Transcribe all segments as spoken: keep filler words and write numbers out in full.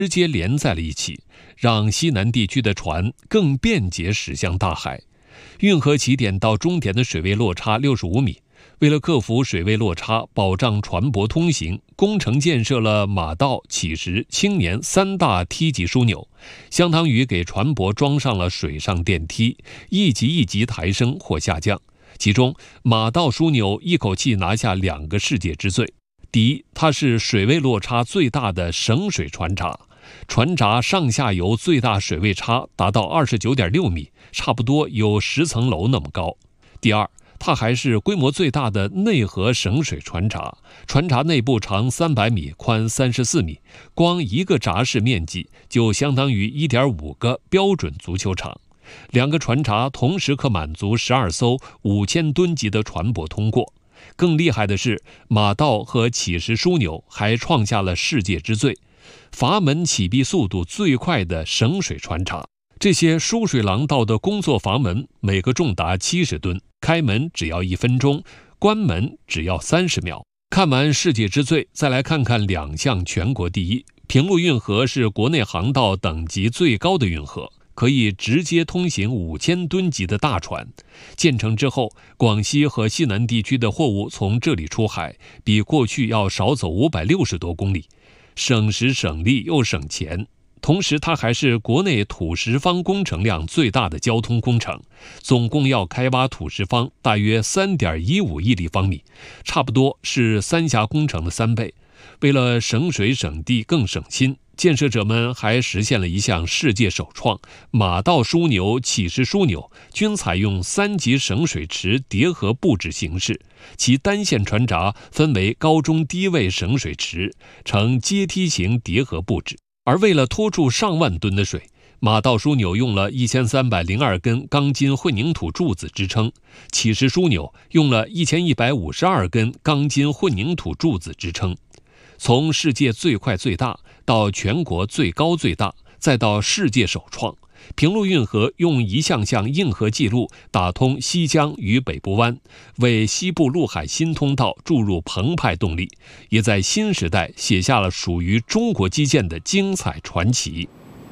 直接连在了一起，让西南地区的船更便捷驶向大海。运河起点到终点的水位落差六十五米，为了克服水位落差，保障船舶通行，工程建设了马道、起石、青年三大梯级枢纽，相当于给船舶装上了水上电梯，一级一级抬升或下降。其中，马道枢纽一口气拿下两个世界之最。第一，它是水位落差最大的省水船闸，船闸上下游最大水位差达到 二十九点六米，差不多有十层楼那么高。第二，它还是规模最大的内河省水船闸，船闸内部长三百米，宽三十四米，光一个闸室面积就相当于 一点五个标准足球场。两个船闸同时可满足十二艘五千吨级的船舶通过。更厉害的是，马道和起石枢纽还创下了世界之最，阀门启闭速度最快的省水船闸。这些输水廊道的工作阀门每个重达七十吨，开门只要一分钟，关门只要三十秒。看完世界之最，再来看看两项全国第一。平陆运河是国内航道等级最高的运河，可以直接通行五千吨级的大船。建成之后，广西和西南地区的货物从这里出海，比过去要少走五百六十多公里，省时省力又省钱。同时，它还是国内土石方工程量最大的交通工程，总共要开挖土石方大约 三点一五亿立方米，差不多是三峡工程的三倍。为了省水省地更省心，建设者们还实现了一项世界首创，马道枢纽、起石枢纽均采用三级省水池叠合布置形式，其单线船闸分为高中低位省水池，呈阶梯形叠合布置。而为了拖住上万吨的水，马道枢纽用了一千三百零二根钢筋混凝土柱子支撑，起石枢纽用了一千一百五十二根钢筋混凝土柱子支撑。从世界最快最大到全国最高最大，再到世界首创，平陆运河用一项项硬核记录打通西江与北部湾，为西部陆海新通道注入澎湃动力，也在新时代写下了属于中国基建的精彩传奇。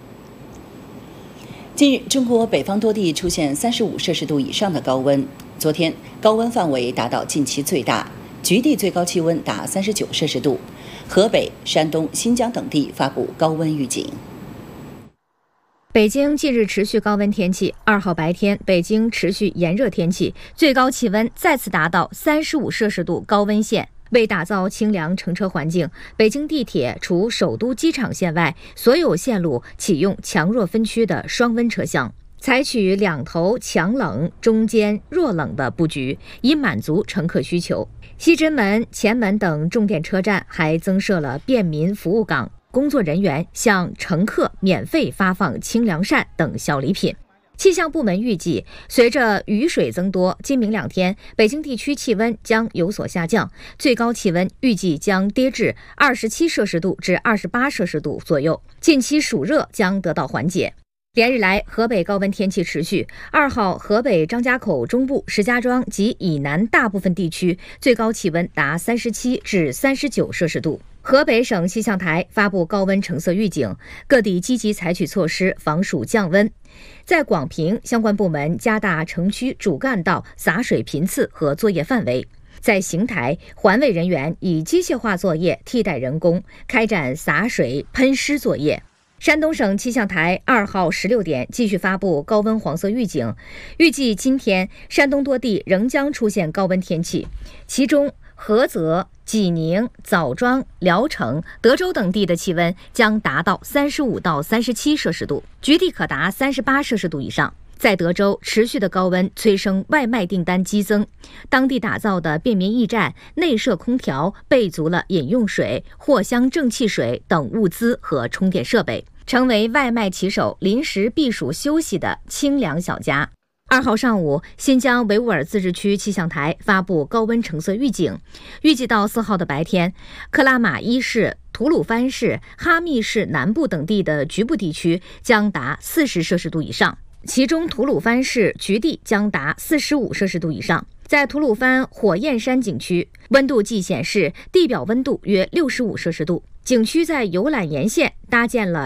近日，中国北方多地出现三十五摄氏度以上的高温。昨天，高温范围达到近期最大，局地最高气温达三十九摄氏度。河北、山东、新疆等地发布高温预警。 北京近日持续高温天气，二号白天北京持续炎热天气，最高气温再次达到三十五摄氏度高温线。为打造清凉乘车环境，北京地铁除首都机场线外，所有线路启用强弱分区的双温车厢，采取两头强冷、中间弱冷的布局，以满足乘客需求。西直门、前门等重点车站还增设了便民服务岗，工作人员向乘客免费发放清凉扇等小礼品。气象部门预计，随着雨水增多，今明两天北京地区气温将有所下降，最高气温预计将跌至二十七摄氏度至二十八摄氏度左右，近期暑热将得到缓解。连日来，河北高温天气持续。二号，河北张家口中部、石家庄及以南大部分地区最高气温达三十七至三十九摄氏度。河北省气象台发布高温橙色预警，各地积极采取措施防暑降温。在广平，相关部门加大城区主干道洒水频次和作业范围。在邢台，环卫人员以机械化作业替代人工，开展洒水喷湿作业。山东省气象台二号十六点继续发布高温黄色预警，预计今天山东多地仍将出现高温天气，其中菏泽、济宁、枣庄、聊城、德州等地的气温将达到三十五到三十七摄氏度，局地可达三十八摄氏度以上。在德州，持续的高温催生外卖订单激增，当地打造的便民驿站内设空调，备足了饮用水、货箱正气水等物资和充电设备，成为外卖骑手临时避暑休息的清凉小家。二号上午，新疆维吾尔自治区气象台发布高温橙色预警，预计到四号的白天，克拉玛依市、吐鲁番市、哈密市南部等地的局部地区将达四十摄氏度以上，其中吐鲁番市局地将达四十五摄氏度以上。在吐鲁番火焰山景区，温度计显示地表温度约六十五摄氏度。景区在游览沿线搭建了